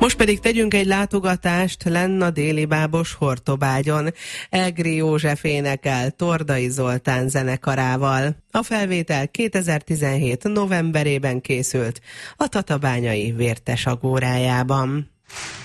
Most pedig tegyünk egy látogatást lenn a déli bábos Hortobágyon. Egri József énekel Tordai Zoltán zenekarával. A felvétel 2017 novemberében készült a tatabányai Vértes agórájában.